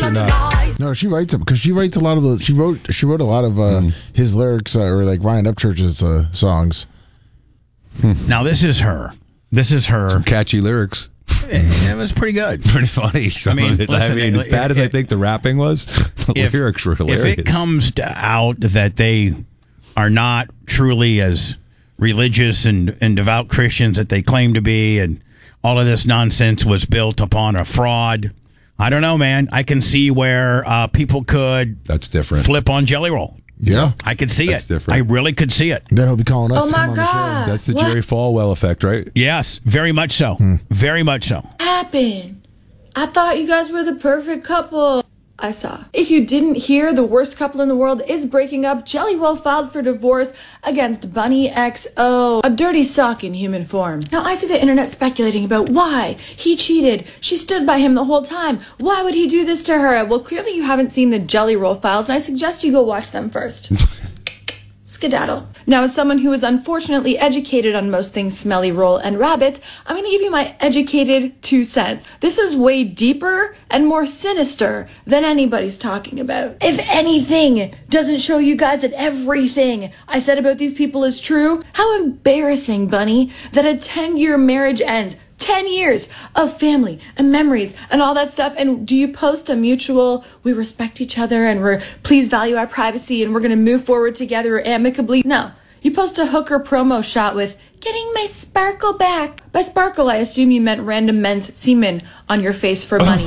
or not. No, she writes them because she writes a lot of the. She wrote a lot of his lyrics or like Ryan Upchurch's songs. Now this is her. Some catchy lyrics. It was pretty good. Pretty funny. As bad as I think the rapping was, the lyrics were hilarious. If it comes out that they are not truly as religious and devout Christians that they claim to be, and all of this nonsense was built upon a fraud, I don't know, man. I can see where people could flip on Jelly Roll. Yeah. I could see That's it. different. I really could see it. Then he'll be calling us. Oh my God. That's the Jerry Falwell effect, right? Yes, very much so. Very much so. Happened? I thought you guys were the perfect couple. I saw. If you didn't hear, the worst couple in the world is breaking up. Jelly Roll filed for divorce against Bunny XO, a dirty sock in human form. Now I see the internet speculating about why he cheated. She stood by him the whole time. Why would he do this to her? Well, clearly you haven't seen the Jelly Roll files, and I suggest you go watch them first. Skedaddle. Now, as someone who is unfortunately educated on most things Smelly Roll and Rabbit, I'm going to give you my educated 2 cents. This is way deeper and more sinister than anybody's talking about. If anything doesn't show you guys that everything I said about these people is true, how embarrassing, Bunny, that a 10-year marriage ends. 10 years of family and memories and all that stuff. And do you post a mutual, we respect each other and please value our privacy and we're going to move forward together amicably? No. You post a hooker promo shot with getting my sparkle back. By sparkle, I assume you meant random men's semen on your face for money.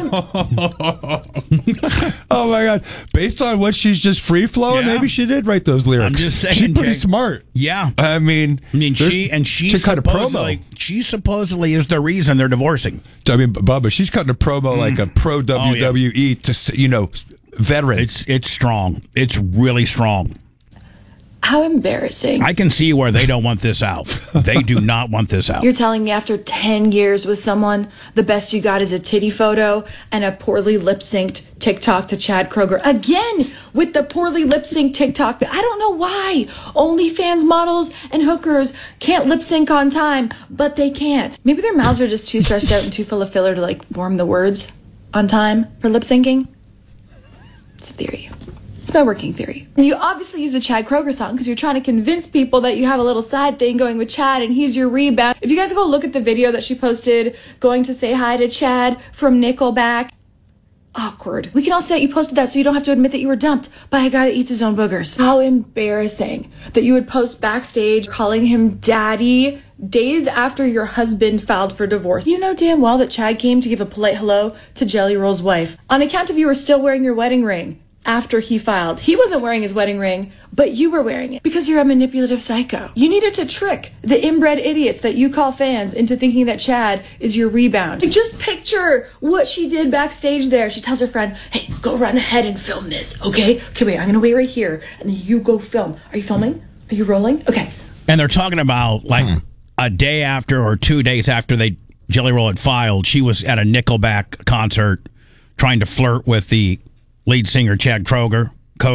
Oh my God. Based on what she's just free flowing, maybe she did write those lyrics. I'm just saying, she's pretty smart. Yeah. I mean she cut a promo. She supposedly is the reason they're divorcing. I mean, Bubba, she's cutting a promo like a pro WWE to veteran. It's strong. It's really strong. How embarrassing. I can see where they don't want this out. They do not want this out. You're telling me after 10 years with someone, the best you got is a titty photo and a poorly lip-synced TikTok to Chad Kroger. Again, with the poorly lip-synced TikTok. I don't know why OnlyFans models and hookers can't lip-sync on time, but they can't. Maybe their mouths are just too stretched out and too full of filler to like form the words on time for lip-syncing. It's a theory. It's my working theory. And you obviously use the Chad Kroger song because you're trying to convince people that you have a little side thing going with Chad and he's your rebound. If you guys go look at the video that she posted going to say hi to Chad from Nickelback, awkward. We can all say that you posted that so you don't have to admit that you were dumped by a guy that eats his own boogers. How embarrassing that you would post backstage calling him daddy days after your husband filed for divorce. You know damn well that Chad came to give a polite hello to Jelly Roll's wife on account of you were still wearing your wedding ring. After he filed. He wasn't wearing his wedding ring, but you were wearing it because you're a manipulative psycho. You needed to trick the inbred idiots that you call fans into thinking that Chad is your rebound. Like, just picture what she did backstage there. She tells her friend, hey, go run ahead and film this, okay? Okay, wait, I'm going to wait right here, and then you go film. Are you filming? Are you rolling? Okay. And they're talking about, like, a day after or 2 days after Jelly Roll had filed, she was at a Nickelback concert trying to flirt with the lead singer Chad Kroger,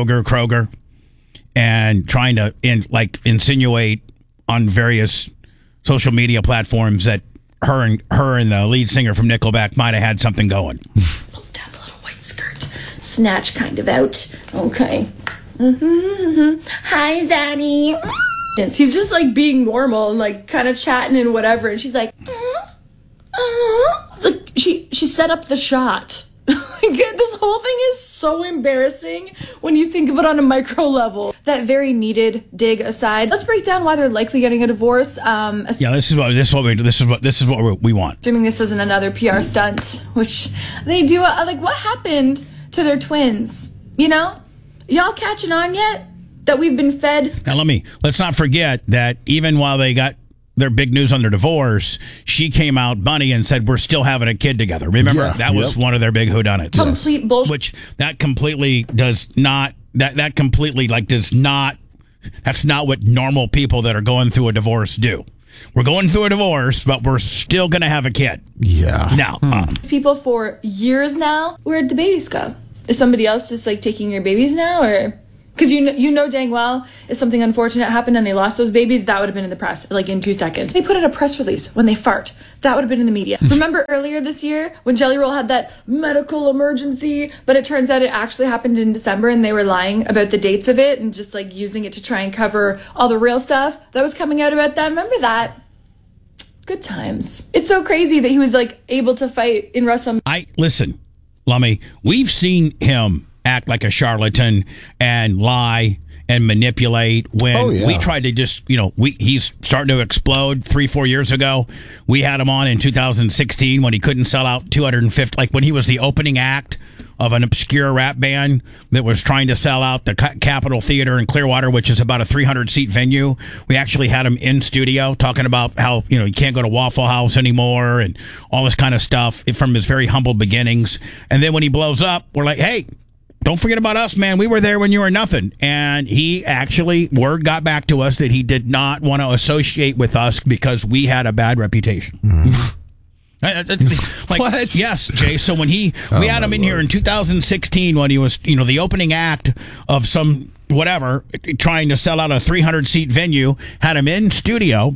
and trying to insinuate on various social media platforms that her and the lead singer from Nickelback might have had something going. Pulls down the little white skirt, snatch kind of out. Okay. Hi, Zaddy. He's just like being normal and like kind of chatting and whatever, and she's like, like she set up the shot. This whole thing is so embarrassing when you think of it on a micro level. That very needed dig aside, let's break down why they're likely getting a divorce. This is what we want. Assuming this isn't another PR stunt, which they do. Like, what happened to their twins? You know, y'all catching on yet? That we've been fed. Now let's not forget that even while they got their big news on their divorce, she came out, Bunny, and said, we're still having a kid together. Remember? Yeah, that was one of their big whodunits. Complete bullshit. Which that completely does not, that completely does not, that's not what normal people that are going through a divorce do. We're going through a divorce, but we're still going to have a kid. Yeah. Now. People for years now, where'd the babies go? Is somebody else just like taking your babies now, or Because you know dang well, if something unfortunate happened and they lost those babies, that would have been in the press, like in 2 seconds. They put out a press release when they fart. That would have been in the media. Remember earlier this year when Jelly Roll had that medical emergency, but it turns out it actually happened in December and they were lying about the dates of it and just like using it to try and cover all the real stuff that was coming out about that. Remember that? Good times. It's so crazy that he was like able to fight in Wrestle. Listen, Lummy, we've seen him act like a charlatan and lie and manipulate when we tried to just, he's starting to explode 3-4 years ago. We had him on in 2016 when he couldn't sell out 250, like when he was the opening act of an obscure rap band that was trying to sell out the Capitol Theater in Clearwater, which is about a 300-seat venue. We actually had him in studio talking about how, he can't go to Waffle House anymore and all this kind of stuff from his very humble beginnings. And then when he blows up, we're like, hey, don't forget about us, man. We were there when you were nothing. And he actually, word got back to us that he did not want to associate with us because we had a bad reputation. What? Yes, Jay. So when we had him in here in 2016 when he was, the opening act of some whatever, trying to sell out a 300-seat venue, had him in studio,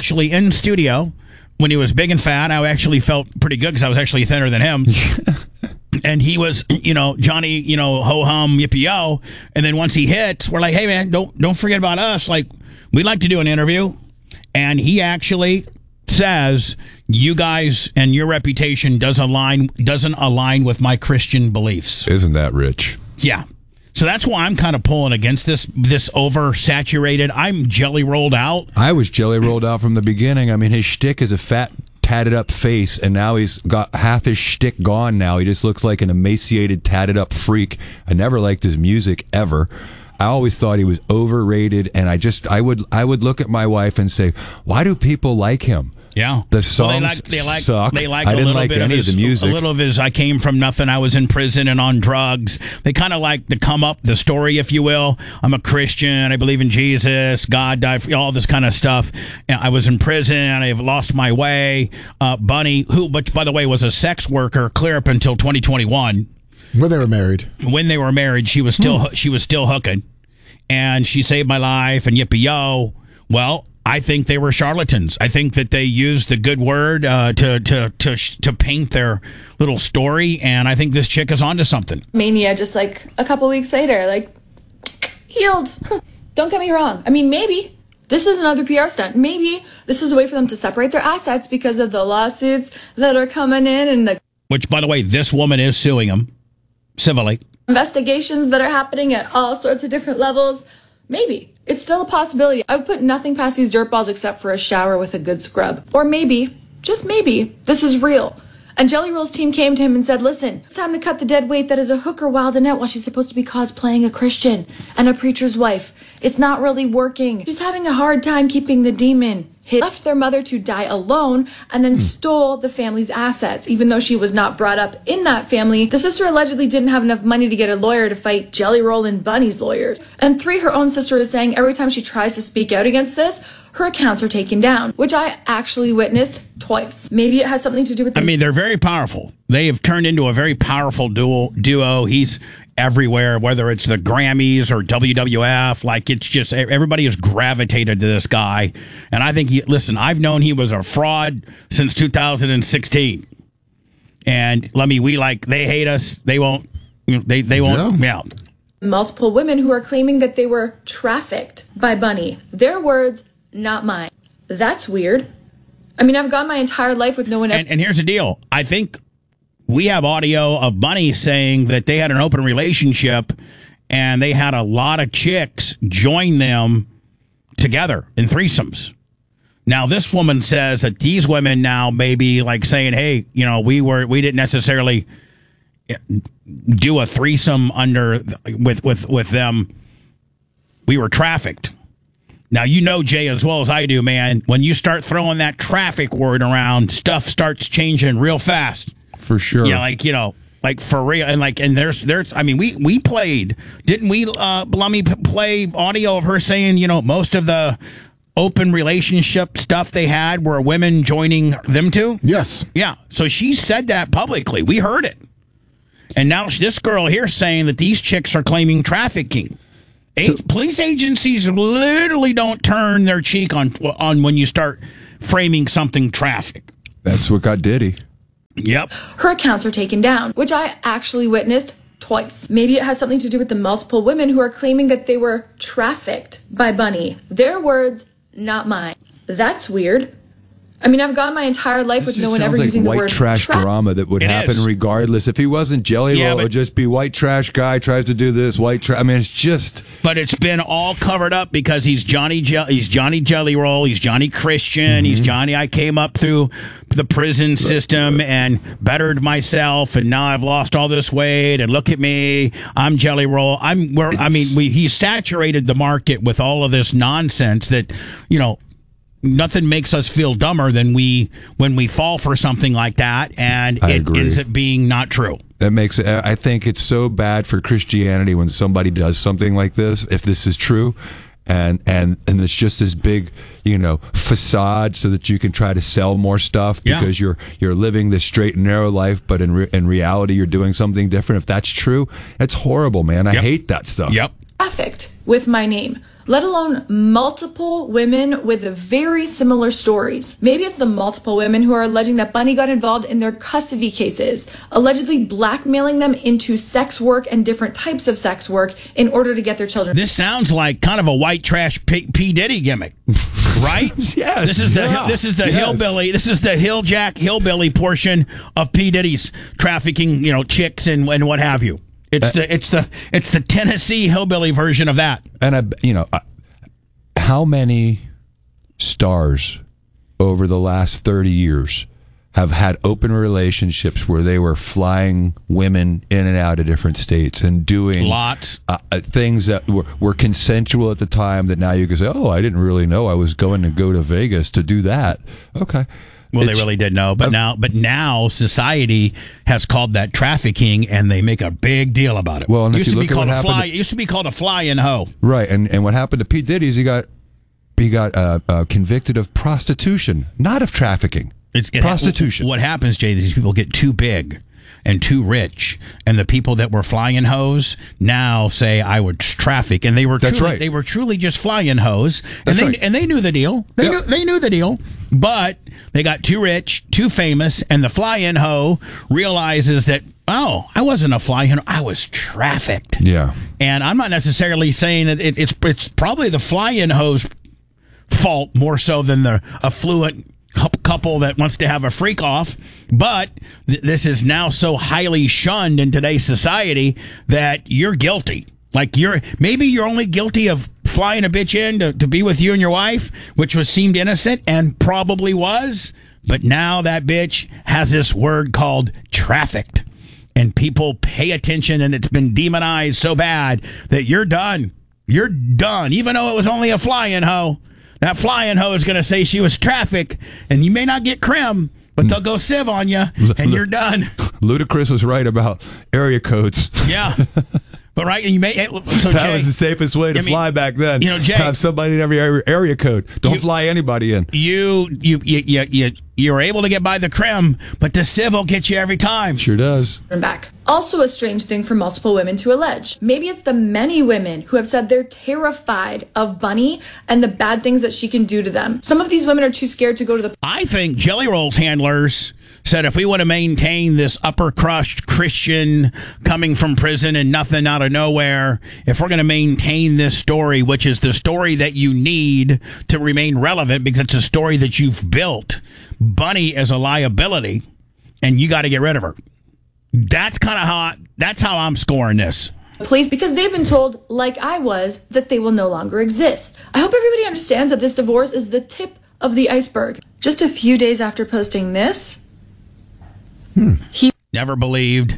when he was big and fat. I actually felt pretty good because I was actually thinner than him. And he was, Johnny, ho-hum, yippee-yo. And then once he hits, we're like, hey, man, don't forget about us. Like, we'd like to do an interview. And he actually says, you guys and your reputation doesn't align with my Christian beliefs. Isn't that rich? Yeah. So that's why I'm kind of pulling against this oversaturated. I'm jelly rolled out. I was jelly rolled out from the beginning. I mean, his shtick is a fat, tatted up face, and now he's got half his shtick gone now. He just looks like an emaciated, tatted up freak. I never liked his music ever. I always thought he was overrated, and I would look at my wife and say, why do people like him? Yeah, the songs suck. They like I didn't a little like bit any of of the music. A little of his. I came from nothing. I was in prison and on drugs. They kind of like to come up the story, if you will. I'm a Christian. I believe in Jesus. God died for all this kind of stuff. And I was in prison. I've lost my way. Bunny, who, which by the way was a sex worker, clear up until 2021. When they were married. When they were married, she was still hooking, and she saved my life. And yippee yo. Well, I think they were charlatans. I think that they used the good word to paint their little story, and I think this chick is onto something. Mania, just like a couple weeks later, like healed. Don't get me wrong. I mean, maybe this is another PR stunt. Maybe this is a way for them to separate their assets because of the lawsuits that are coming in and which, by the way, this woman is suing them civilly. Investigations that are happening at all sorts of different levels. Maybe. It's still a possibility. I would put nothing past these dirtballs except for a shower with a good scrub. Or maybe, just maybe, this is real. And Jelly Roll's team came to him and said, listen, it's time to cut the dead weight that is a hooker wilding out while she's supposed to be cosplaying a Christian and a preacher's wife. It's not really working. She's having a hard time keeping the demon. He left their mother to die alone and then stole the family's assets. Even though she was not brought up in that family, the sister allegedly didn't have enough money to get a lawyer to fight Jelly Roll and Bunny's lawyers. And 3, her own sister is saying every time she tries to speak out against this, her accounts are taken down, which I actually witnessed twice. Maybe it has something to do with I mean, they're very powerful. They have turned into a very powerful duo. He's everywhere, whether it's the Grammys or WWF. Like, it's just everybody has gravitated to this guy. And I think, listen, I've known he was a fraud since 2016. And they hate us. They won't, they won't, yeah. Multiple women who are claiming that they were trafficked by Bunny. Their words, not mine. That's weird. I mean, I've gone my entire life with no one. And here's the deal. I think we have audio of Bunny saying that they had an open relationship and they had a lot of chicks join them together in threesomes. Now, this woman says that these women now may be like saying, hey, we didn't necessarily do a threesome with them. We were trafficked. Now, Jay, as well as I do, man, when you start throwing that traffic word around, stuff starts changing real fast. For sure. Yeah, like for real. And there's I mean, we played, didn't we, Blummy, play audio of her saying, most of the open relationship stuff they had were women joining them too? Yes. Yeah. So she said that publicly. We heard it. And now this girl here saying that these chicks are claiming trafficking. Police agencies literally don't turn their cheek on when you start framing something traffic. That's what got Diddy. Yep. Her accounts are taken down, which I actually witnessed twice. Maybe it has something to do with the multiple women who are claiming that they were trafficked by Bunny. Their words, not mine. That's weird. I mean, I've gone my entire life with no one ever using the word white trash drama that would happen regardless. If he wasn't Jelly Roll, it would just be white trash guy tries to do this, white trash. I mean, it's just. But it's been all covered up because he's Johnny Jelly Roll, he's Johnny Christian, he's Johnny. I came up through the prison system and bettered myself, and now I've lost all this weight. And look at me, I'm Jelly Roll. He saturated the market with all of this nonsense that, nothing makes us feel dumber than when we fall for something like that, and it ends up being not true. I think it's so bad for Christianity when somebody does something like this, if this is true, and it's just this big, facade so that you can try to sell more stuff because you're living this straight and narrow life, but in reality you're doing something different. If that's true, it's horrible, man. I hate that stuff. Yep. Trafficked with my name, let alone multiple women with very similar stories. Maybe it's the multiple women who are alleging that Bunny got involved in their custody cases, allegedly blackmailing them into sex work and different types of sex work in order to get their children. This sounds like kind of a white trash P. Diddy gimmick, right? Yes. This is the hillbilly. This is the hillbilly portion of P. Diddy's trafficking, chicks and what have you. It's the Tennessee hillbilly version of that. And how many stars over the last 30 years have had open relationships where they were flying women in and out of different states and doing lots things that were consensual at the time that now you can say, oh, I didn't really know I was going to go to Vegas to do that. Okay. Well, they really did know, but now society has called that trafficking, and they make a big deal about it. Well, and it used to be called a fly-in hoe. Right, and what happened to Pete Diddy is he got convicted of prostitution, not of trafficking. It's prostitution. What happens, Jay? These people get too big and too rich, and the people that were flying hoes now say I would traffic, and they were They were truly just flying hoes, and they knew the deal. They knew the deal, but they got too rich, too famous, and the fly-in hoe realizes that, oh, I wasn't a fly-in, I was trafficked. Yeah, and I'm not necessarily saying that it's probably the fly-in hoe's fault more so than the affluent couple that wants to have a freak off, but this is now so highly shunned in today's society that you're guilty. Like you're only guilty of flying a bitch in to be with you and your wife, which seemed innocent and probably was, but now that bitch has this word called trafficked, and people pay attention, and it's been demonized so bad that you're done. You're done, even though it was only a fly-in hoe. That flying hoe is going to say she was trafficked, and you may not get crim, but they'll go sieve on you, and you're done. Ludacris was right about area codes. Yeah. But right, you may. So that Jay, was the safest way to fly back then. Jay, have somebody in every area code. Don't fly anybody in. You're able to get by the crim, but the civ will get you every time. Sure does. Back. Also a strange thing for multiple women to allege. Maybe it's the many women who have said they're terrified of Bunny and the bad things that she can do to them. Some of these women are too scared to go to the... I think Jelly Roll's handlers said if we want to maintain this upper crust Christian coming from prison and nothing out of nowhere, if we're going to maintain this story, which is the story that you need to remain relevant because it's a story that you've built, Bunny is a liability and you got to get rid of her. That's how I'm scoring this. Police, because they've been told, like I was, that they will no longer exist. I hope everybody understands that this divorce is the tip of the iceberg. Just a few days after posting this, he never believed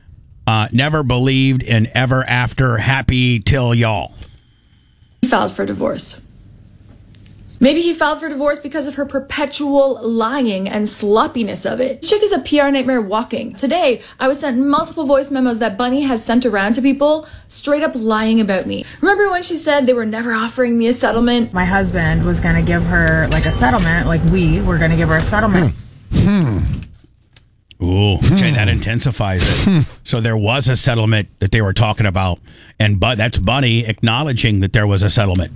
in ever after happy till y'all. He filed for divorce. Maybe he filed for divorce because of her perpetual lying and sloppiness of it. This chick is a PR nightmare walking. Today, I was sent multiple voice memos that Bunny has sent around to people straight up lying about me. Remember when she said they were never offering me a settlement? My husband was going to give her like a settlement, like we were going to give her a settlement. Ooh, Jay, that intensifies it. So there was a settlement that they were talking about, and that's Bunny acknowledging that there was a settlement.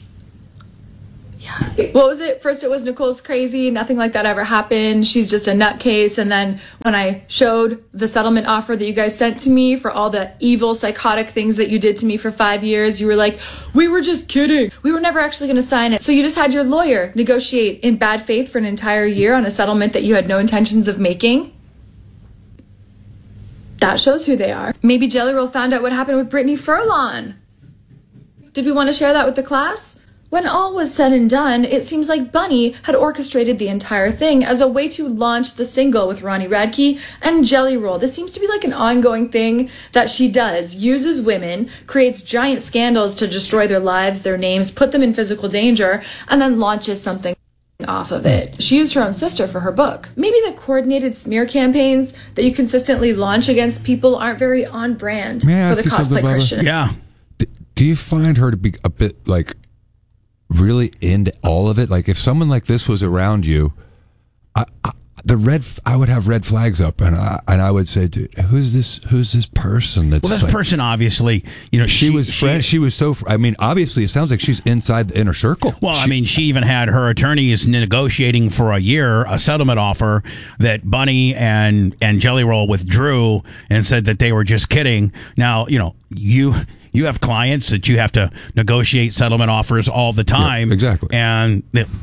Yeah. What was it? First it was Nicole's crazy, nothing like that ever happened, she's just a nutcase. And then when I showed the settlement offer that you guys sent to me for all the evil, psychotic things that you did to me for 5 years, you were like, we were just kidding. We were never actually going to sign it. So you just had your lawyer negotiate in bad faith for an entire year on a settlement that you had no intentions of making? That shows who they are. Maybe Jelly Roll found out what happened with Brittany Furlan. Did we want to share that with the class? When all was said and done, it seems like Bunny had orchestrated the entire thing as a way to launch the single with Ronnie Radke and Jelly Roll. This seems to be like an ongoing thing that she does. Uses women, creates giant scandals to destroy their lives, their names, put them in physical danger, and then launches something off of it. She used her own sister for her book. Maybe the coordinated smear campaigns that you consistently launch against people aren't very on brand for the cosplay Christian. Yeah. Do you find her to be a bit like really into all of it? Like if someone like this was around you, I would have red flags up, and I would say, dude, who's this person? That's this person obviously, she was friends. She was so. I mean, obviously, it sounds like she's inside the inner circle. Well, she even had her attorneys negotiating for a year a settlement offer that Bunny and Jelly Roll withdrew and said that they were just kidding. Now, you have clients that you have to negotiate settlement offers all the time. Yeah, exactly. And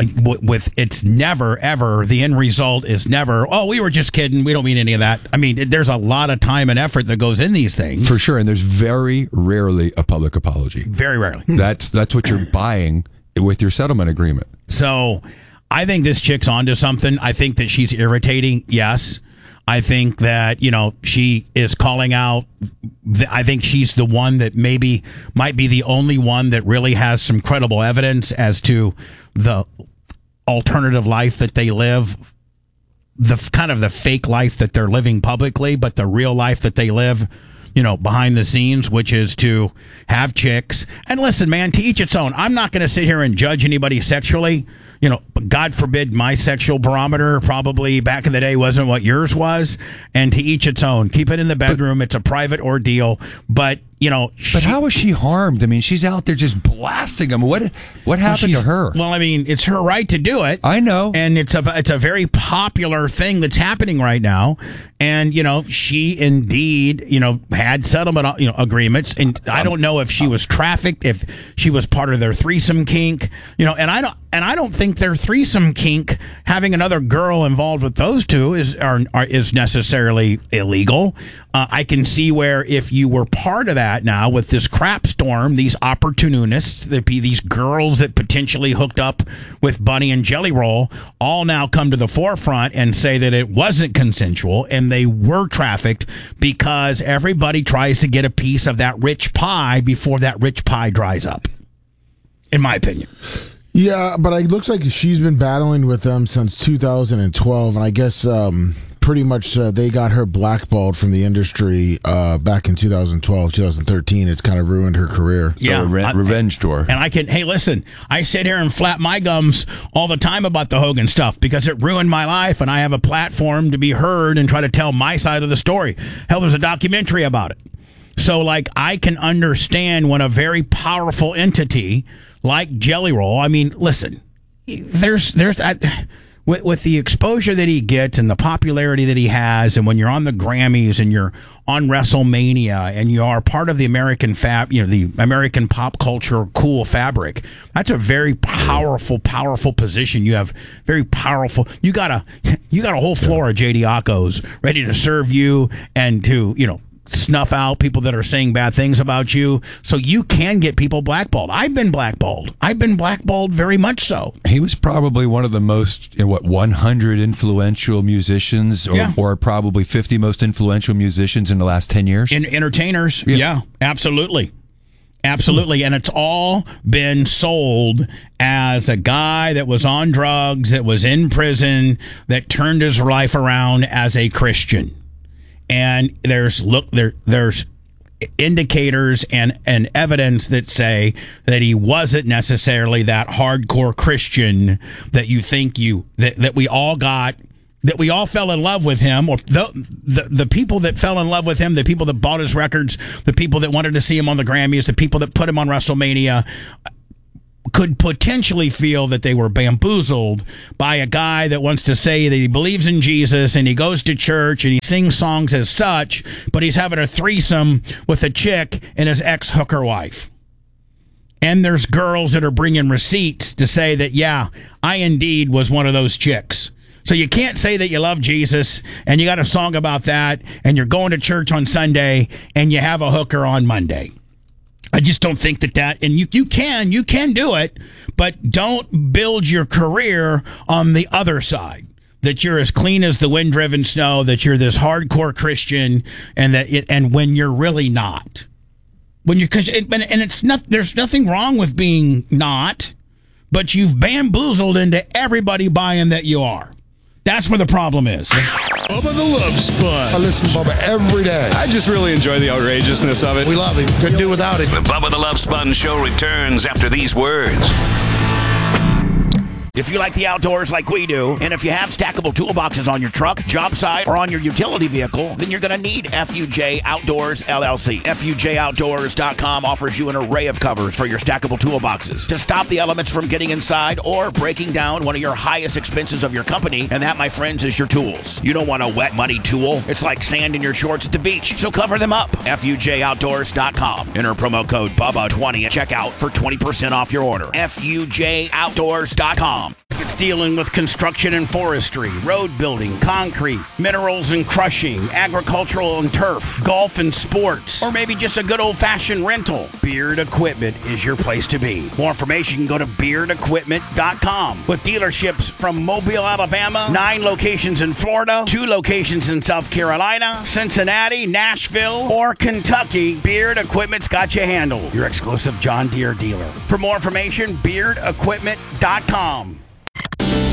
it's never, ever, the end result is never, oh, we were just kidding. We don't mean any of that. I mean, there's a lot of time and effort that goes in these things. For sure. And there's very rarely a public apology. Very rarely. That's what you're buying with your settlement agreement. So I think this chick's onto something. I think that she's irritating. Yes. I think that, she is calling out. I think she's the one that might be the only one that really has some credible evidence as to the alternative life that they live, the kind of the fake life that they're living publicly, but the real life that they live, behind the scenes, which is to have chicks. And listen, man, to each its own. I'm not going to sit here and judge anybody sexually. God forbid my sexual barometer probably back in the day wasn't what yours was. And to each its own. Keep it in the bedroom. It's a private ordeal. But, But how was she harmed? I mean, she's out there just blasting them. What happened to her? Well, I mean, it's her right to do it. I know. And it's a very popular thing that's happening right now. And, she indeed, had settlement, agreements. And I don't know if she was trafficked, if she was part of their threesome kink, and I don't think their threesome kink, having another girl involved with those two is necessarily illegal. I can see where if you were part of that now with this crap storm, these opportunists, these girls that potentially hooked up with Bunny and Jelly Roll, all now come to the forefront and say that it wasn't consensual and they were trafficked because everybody tries to get a piece of that rich pie before that rich pie dries up, in my opinion. Yeah, but it looks like she's been battling with them since 2012, and I guess pretty much they got her blackballed from the industry back in 2012, 2013. It's kind of ruined her career. So Yeah, revenge tour. And hey, listen, I sit here and flap my gums all the time about the Hogan stuff because it ruined my life, and I have a platform to be heard and try to tell my side of the story. Hell, there's a documentary about it. So, I can understand when a very powerful entity like Jelly Roll, I mean, listen, there's with the exposure that he gets and the popularity that he has, and when you're on the Grammys and you're on WrestleMania and you are part of the American the American pop culture cool fabric, that's a very powerful position. You have very powerful. You got a whole floor of JD Akos ready to serve you and to snuff out people that are saying bad things about you, so you can get people blackballed. I've been blackballed very much so. He was probably one of the most 100 influential musicians or probably 50 most influential musicians in the last 10 years. Entertainers. Yeah, absolutely. And it's all been sold as a guy that was on drugs, that was in prison, that turned his life around as a Christian. And there's indicators and evidence that say that he wasn't necessarily that hardcore Christian that you think that we all got that we all fell in love with him, or the people that fell in love with him, the people that bought his records, the people that wanted to see him on the Grammys, the people that put him on WrestleMania, could potentially feel that they were bamboozled by a guy that wants to say that he believes in Jesus and he goes to church and he sings songs as such, but he's having a threesome with a chick and his ex-hooker wife. And there's girls that are bringing receipts to say that, yeah, I indeed was one of those chicks. So you can't say that you love Jesus and you got a song about that and you're going to church on Sunday and you have a hooker on Monday. I just don't think that, and you can do it, but don't build your career on the other side. That you're as clean as the wind-driven snow, that you're this hardcore Christian, and when you're really not. There's nothing wrong with being not, but you've bamboozled into everybody buying that you are. That's where the problem is. Bubba the Love Sponge. I listen to Bubba every day. I just really enjoy the outrageousness of it. We love him. Couldn't do without him. The Bubba the Love Sponge Show returns after these words. If you like the outdoors like we do, and if you have stackable toolboxes on your truck, job site, or on your utility vehicle, then you're going to need FUJ Outdoors LLC. FUJOutdoors.com offers you an array of covers for your stackable toolboxes to stop the elements from getting inside or breaking down one of your highest expenses of your company, and that, my friends, is your tools. You don't want a wet, muddy tool. It's like sand in your shorts at the beach, so cover them up. FUJOutdoors.com. Enter promo code BUBBA20 at checkout for 20% off your order. FUJOutdoors.com. It's dealing with construction and forestry, road building, concrete, minerals and crushing, agricultural and turf, golf and sports, or maybe just a good old-fashioned rental. Beard Equipment is your place to be. More information, you can go to beardequipment.com. With dealerships from Mobile, Alabama, 9 locations in Florida, 2 locations in South Carolina, Cincinnati, Nashville, or Kentucky, Beard Equipment's got you handled. Your exclusive John Deere dealer. For more information, beardequipment.com.